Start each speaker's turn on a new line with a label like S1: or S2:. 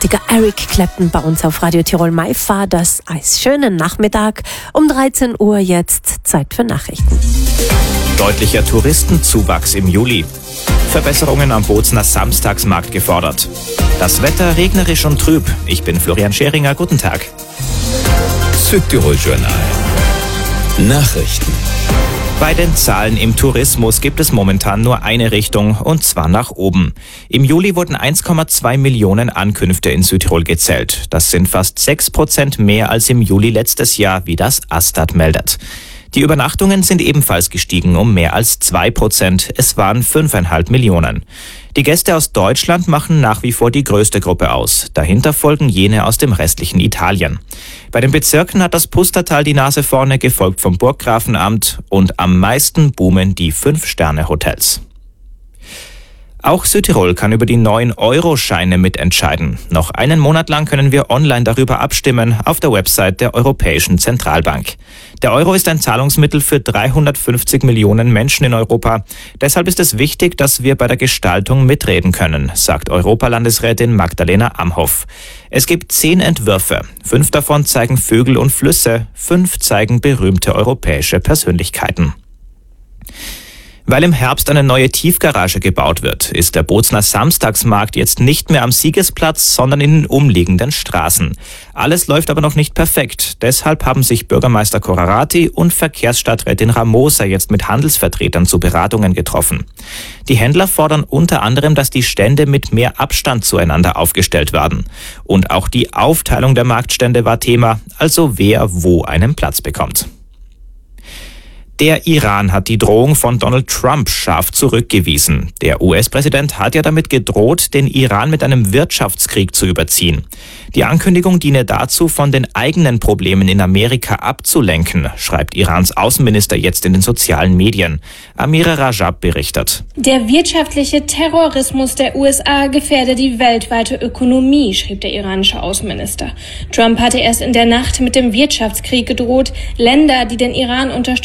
S1: Eric Clapton bei uns auf Radio Tirol Maifa, das Eis. Schönen Nachmittag, um 13 Uhr jetzt Zeit für Nachrichten.
S2: Deutlicher Touristenzuwachs im Juli. Verbesserungen am Bozner Samstagsmarkt gefordert. Das Wetter regnerisch und trüb. Ich bin Florian Scheringer, guten Tag.
S3: Südtirol Journal. Nachrichten.
S2: Bei den Zahlen im Tourismus gibt es momentan nur eine Richtung, und zwar nach oben. Im Juli wurden 1,2 Millionen Ankünfte in Südtirol gezählt. Das sind fast 6% mehr als im Juli letztes Jahr, wie das Astat meldet. Die Übernachtungen sind ebenfalls gestiegen um mehr als 2%. Es waren 5,5 Millionen. Die Gäste aus Deutschland machen nach wie vor die größte Gruppe aus. Dahinter folgen jene aus dem restlichen Italien. Bei den Bezirken hat das Pustertal die Nase vorne, gefolgt vom Burggrafenamt, und am meisten boomen die 5-Sterne-Hotels. Auch Südtirol kann über die neuen Euro-Scheine mitentscheiden. Noch einen Monat lang können wir online darüber abstimmen auf der Website der Europäischen Zentralbank. Der Euro ist ein Zahlungsmittel für 350 Millionen Menschen in Europa. Deshalb ist es wichtig, dass wir bei der Gestaltung mitreden können, sagt Europalandesrätin Magdalena Amhoff. Es gibt 10 Entwürfe. 5 davon zeigen Vögel und Flüsse, 5 zeigen berühmte europäische Persönlichkeiten. Weil im Herbst eine neue Tiefgarage gebaut wird, ist der Bozner Samstagsmarkt jetzt nicht mehr am Siegesplatz, sondern in den umliegenden Straßen. Alles läuft aber noch nicht perfekt. Deshalb haben sich Bürgermeister Corrarati und Verkehrsstadträtin Ramosa jetzt mit Handelsvertretern zu Beratungen getroffen. Die Händler fordern unter anderem, dass die Stände mit mehr Abstand zueinander aufgestellt werden. Und auch die Aufteilung der Marktstände war Thema, also wer wo einen Platz bekommt. Der Iran hat die Drohung von Donald Trump scharf zurückgewiesen. Der US-Präsident hat ja damit gedroht, den Iran mit einem Wirtschaftskrieg zu überziehen. Die Ankündigung diene dazu, von den eigenen Problemen in Amerika abzulenken, schreibt Irans Außenminister jetzt in den sozialen Medien. Amira Rajab berichtet.
S4: Der wirtschaftliche Terrorismus der USA gefährde die weltweite Ökonomie, schrieb der iranische Außenminister. Trump hatte erst in der Nacht mit dem Wirtschaftskrieg gedroht. Länder, die den Iran unterstützen,